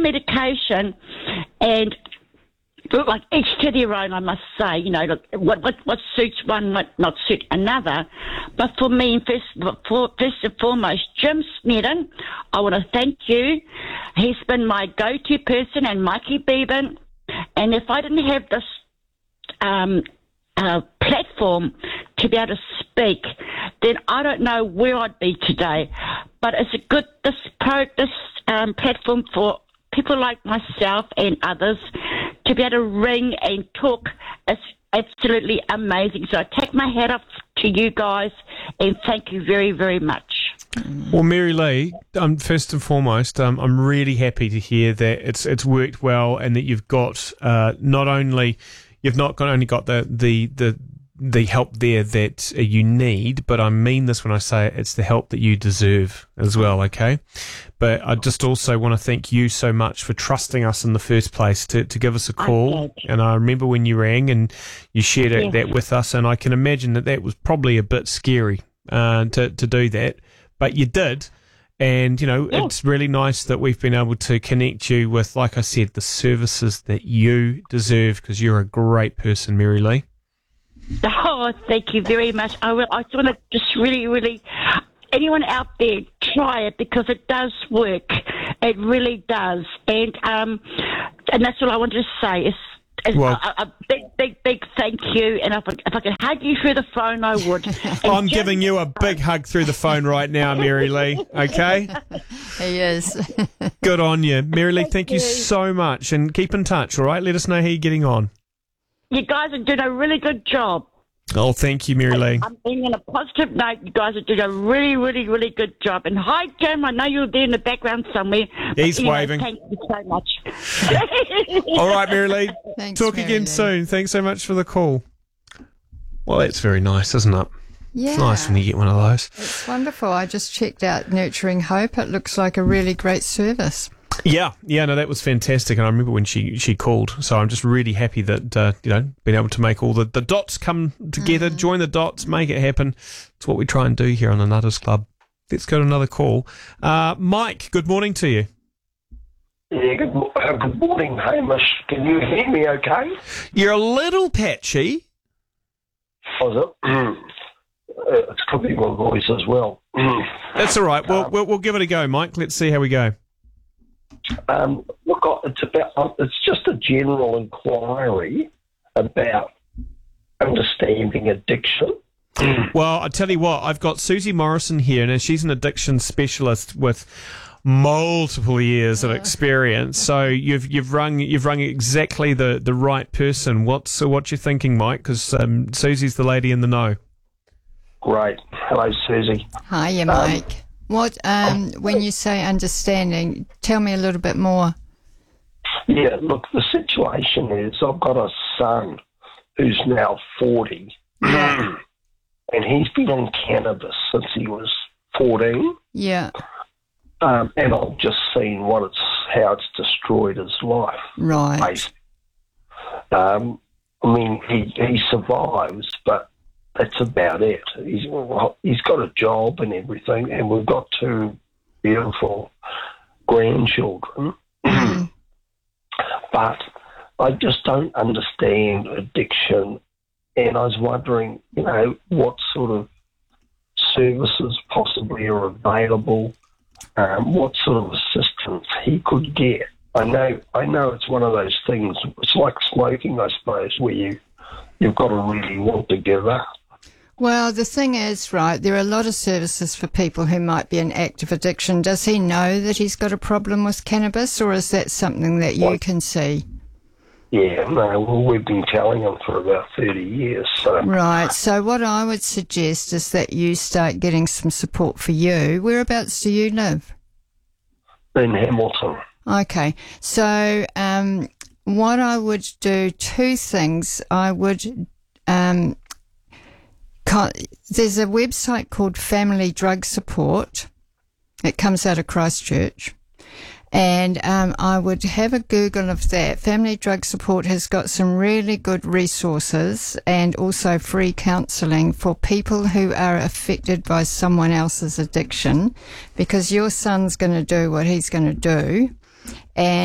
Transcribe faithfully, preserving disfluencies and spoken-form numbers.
medication, and look, like each to their own, I must say. You know, look, what what what suits one might not suit another. But for me, first, for, first and foremost, Jim Snedden, I want to thank you. He's been my go-to person, and Mikey Bevan. And if I didn't have this um, uh, platform to be able to speak, then I don't know where I'd be today. But it's a good this pro this um, platform for people like myself and others to be able to ring and talk. It's absolutely amazing. So I take my hat off to you guys and thank you very, very much. Well, Mary Lee, um, first and foremost, um, I'm really happy to hear that it's it's worked well and that you've got uh, not only you've not got, only got the the the the help there that uh, you need, but I mean this when I say it, it's the help that you deserve as well, okay? But I just also want to thank you so much for trusting us in the first place to, to give us a call. And I remember when you rang and you shared it, Yes. that with us, and I can imagine that that was probably a bit scary uh, to, to do that, but you did. And, you know, Yes. it's really nice that we've been able to connect you with, like I said, the services that you deserve, because you're a great person, Mary Lee. Oh, thank you very much. I will. I just want to just really, really, anyone out there, try it because it does work. It really does. And um, and that's all I wanted to say. Is, is Well- a, a big, big, big thank you. And if I, if I could hug you through the phone, I would. And I'm Jim- giving you a big hug through the phone right now, Mary Lee, okay? He is. Good on you. Mary Lee, thank you you. so much, and keep in touch, all right? Let us know how you're getting on. You guys are doing a really good job. Oh, thank you, Mary Lee. I'm being on a positive note. You guys are doing a really, really, really good job. And hi, Jim. I know you're there in the background somewhere. but He's anyway, waving. Thank you so much. All right, Mary Lee. Thanks, Talk Mary again Lee. soon. Thanks so much for the call. Well, that's very nice, isn't it? Yeah. It's nice when you get one of those. It's wonderful. I just checked out Nurturing Hope. It looks like a really great service. Yeah, yeah, no, that was fantastic. And I remember when she, she called. So I'm just really happy that, uh, you know, being able to make all the, the dots come together, Mm. join the dots, make it happen. It's what we try and do here on the Nutters Club. Let's go to another call. Uh, Mike, good morning to you. Yeah, good, mo- uh, good morning, Hamish. Can you hear me okay? You're a little patchy. Was it? Mm. Uh, it's could be my voice as well. Mm. That's all right. We'll, we'll, we'll give it a go, Mike. Let's see how we go. Um, look, I- it's about. uh, It's just a general inquiry about understanding addiction. Well, I tell you what, I've got Susie Morrison here, and she's an addiction specialist with multiple years of experience. So you've you've rung you've rung exactly the, the right person. What's so what you thinking, Mike? Because um, Susie's the lady in the know. Great. Hello, Susie. Hiya, Mike. What, um, when you say understanding, tell me a little bit more. Yeah, look, the situation is I've got a son who's now forty, and he's been on cannabis since he was fourteen. Yeah, Um, and I've just seen what it's how it's destroyed his life. right. Basically. Um, I mean, he he survives, but that's about it. He's well, he's got a job and everything, and we've got two beautiful grandchildren. Mm. But I just don't understand addiction, and I was wondering, you know, what sort of services possibly are available. Um, what sort of assistance he could get. I know, I know, it's one of those things. It's like smoking, I suppose, where you you've got to really want to give up. Well, the thing is, right, there are a lot of services for people who might be in active addiction. Does he know that he's got a problem with cannabis, or is that something that you What? can see? Yeah, no, well, we've been telling him for about thirty years. So Right, so what I would suggest is that you start getting some support for you. Whereabouts do you live? in Hamilton, Okay, so um, what I would do, two things. I would, um, co- there's a website called Family Drug Support. It comes out of Christchurch. And um, I would have a Google of that. Family Drug Support has got some really good resources and also free counselling for people who are affected by someone else's addiction, because your son's going to do what he's going to do. And